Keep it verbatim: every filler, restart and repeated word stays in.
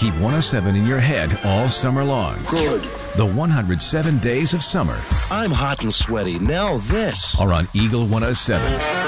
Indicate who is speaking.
Speaker 1: keep one oh seven in your head all summer long.
Speaker 2: Good.
Speaker 1: The one hundred seven Days of Summer
Speaker 2: I'm hot and sweaty. Now this.
Speaker 1: are on Eagle one oh seven.